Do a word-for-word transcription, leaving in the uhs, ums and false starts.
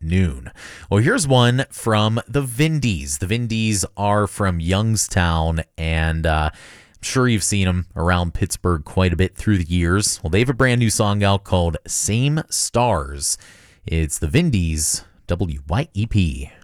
noon. Well, here's one from the Vindies. The Vindies are from Youngstown, and uh, I'm sure you've seen them around Pittsburgh quite a bit through the years. Well, they have a brand new song out called Same Stars. It's the Vindies, W Y E P.